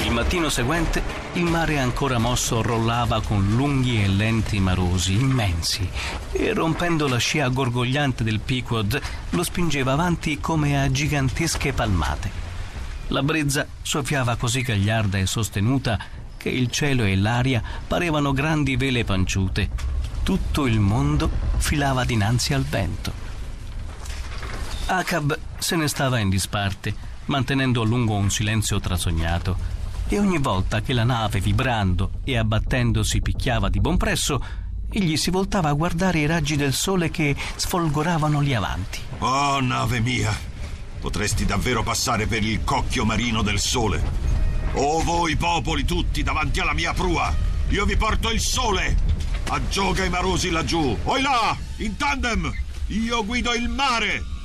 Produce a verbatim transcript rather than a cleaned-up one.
Il mattino seguente il mare ancora mosso rollava con lunghi e lenti marosi immensi e, rompendo la scia gorgogliante del Pequod, lo spingeva avanti come a gigantesche palmate. La brezza soffiava così gagliarda e sostenuta che il cielo e l'aria parevano grandi vele panciute. Tutto il mondo filava dinanzi al vento. Acab se ne stava in disparte, mantenendo a lungo un silenzio trasognato, e ogni volta che la nave, vibrando e abbattendosi, picchiava di buon presso, egli si voltava a guardare i raggi del sole che sfolgoravano lì avanti. Oh, nave mia, potresti davvero passare per il cocchio marino del sole. Oh, voi popoli tutti davanti alla mia prua, io vi porto il sole. Aggioga i marosi laggiù, oi là, in tandem, io guido il mare.